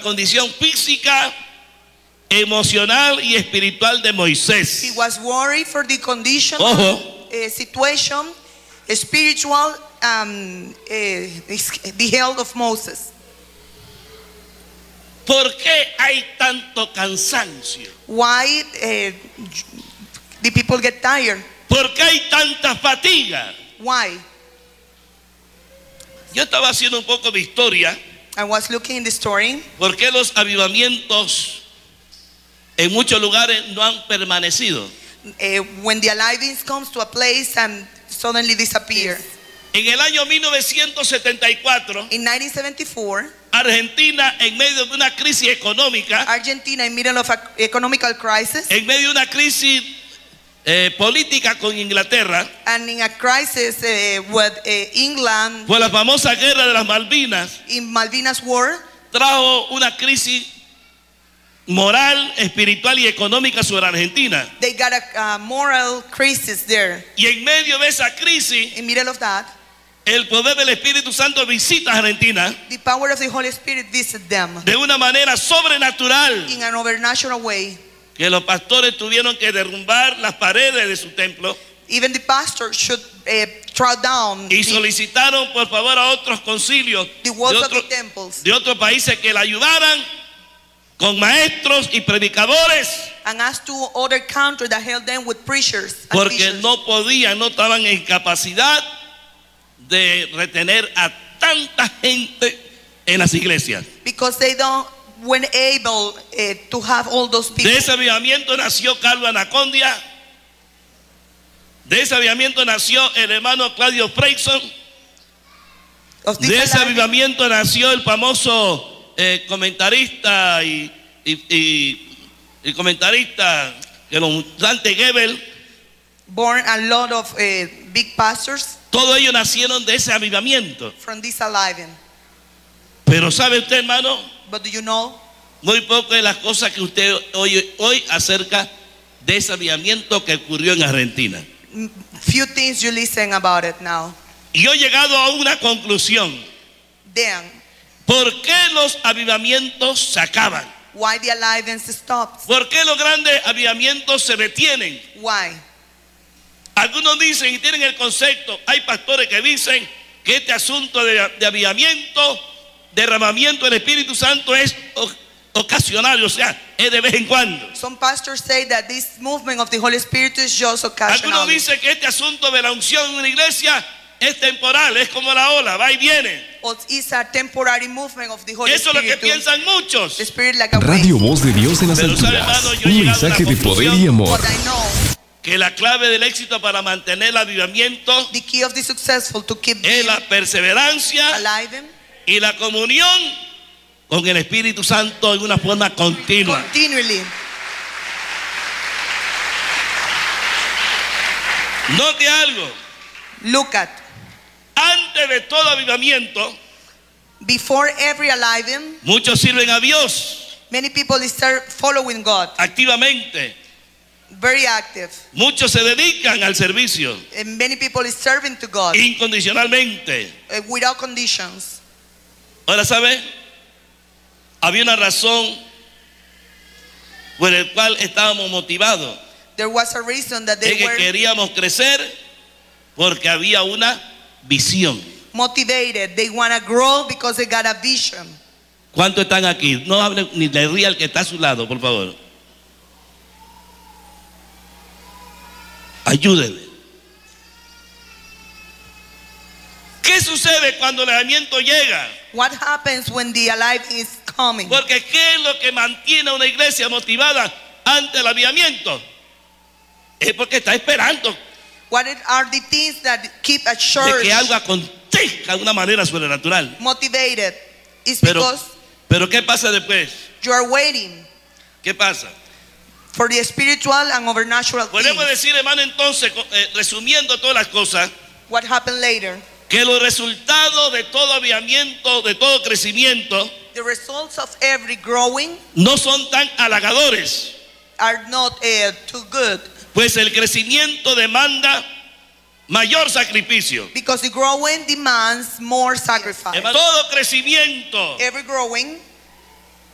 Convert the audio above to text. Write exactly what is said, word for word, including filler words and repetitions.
condición física, emocional y espiritual de Moisés. He was worried for the condition, Ojo. uh, situation, spiritual, um, uh, the health of Moses. ¿Por qué hay tanto cansancio? Why uh, the people get tired? ¿Por qué hay tanta fatiga? Why? Yo estaba haciendo un poco de historia. I was looking in the story. ¿Por qué los avivamientos en muchos lugares no han permanecido? Uh, when the alive comes to a place and suddenly disappear. En el año mil novecientos setenta y cuatro, In nineteen seventy-four, Argentina, en medio de una crisis económica, Argentina in middle of an economical crisis en medio de una crisis eh, política con Inglaterra, and in a crisis uh, with uh, England por la famosa guerra de las Malvinas, in Malvinas War, trajo una crisis moral, espiritual y económica sobre Argentina. they got a, a moral crisis there. Y en medio de esa crisis, In middle of that, el poder del Espíritu Santo visita a Argentina the power of the Holy Spirit visited them de una manera sobrenatural, in an overnatural way. que los pastores tuvieron que derrumbar las paredes de su templo Even the pastor should uh, throw down y the, solicitaron por favor a otros concilios the de, walls of otro- the temples de otros países que la ayudaran con maestros y predicadores, and asked to other countries that held them with preachers and porque teachers. no podían, no estaban en capacidad de retener a tanta gente en las iglesias. Because they don't weren't able uh, to have all those people. De ese avivamiento nació Carlos Anacondia. De ese avivamiento nació el hermano Claudio Freyson. Of this De ese alive- avivamiento nació el famoso eh, comentarista y, y, y- y comentarista que los Dante Gebel. born a lot of uh, big pastors Todos ellos nacieron de ese avivamiento. from this alive. Pero ¿sabe usted, hermano? But do you know? Muy poco de las cosas que usted oye hoy acerca de ese avivamiento que ocurrió en Argentina. M- Few things you listen about it now. Y yo he llegado a una conclusión. Then, ¿Por qué los avivamientos se acaban? why the alive stops? ¿Por qué los grandes avivamientos se detienen? Why? Algunos dicen y tienen el concepto, hay pastores que dicen que este asunto de, de avivamiento, derramamiento del Espíritu Santo es o- ocasional, o sea, es de vez en cuando. Some pastors say that this movement of the Holy Spirit is just occasional. Algunos dicen que este asunto de la unción en una iglesia es temporal, es como la ola, va y viene. Or it's a temporary movement of the Holy Eso es lo que Spirit. piensan muchos. The Spirit like a Radio wave. Voz de Dios en las Pero, ¿sabe, alturas. hermano? Yo he Un llegado a una mensaje de poder y conclusión. amor. But I know Que la clave del éxito para mantener el avivamiento the key of the successful to keep es being la perseverancia alive y la comunión con el Espíritu Santo en una forma continua. continually. Note algo, Look at, antes de todo avivamiento, before every alive, muchos sirven a Dios many people start following God, activamente. very active. Muchos se dedican al servicio And many people is serving to God incondicionalmente. uh, without conditions. Ahora, ¿sabe? Había una razón por la cual estábamos motivados. There was a reason that Es they que were queríamos crecer porque había una visión. motivated. They want to grow because they got a vision. ¿Cuántos están aquí? No hable ni le ría al que está a su lado, por favor. Ayúdeme. ¿Qué sucede cuando el avivamiento llega? What happens when the alive is coming? Porque ¿qué es lo que mantiene a una iglesia motivada ante el avivamiento? Es porque está esperando What it- are the things that keep a de church que algo acontezca de una manera sobrenatural. motivated? It's Pero, because pero ¿qué pasa después? you are waiting ¿Qué pasa? for the spiritual and overnatural Podemos things. decir, hermano, entonces, eh, resumiendo todas las cosas, What happened later? que los resultados de todo avivamiento, de todo crecimiento, The results of every growing no son tan halagadores, are not uh, too good pues el crecimiento demanda mayor sacrificio. because the growing demands more sacrifice. Todo crecimiento Every growing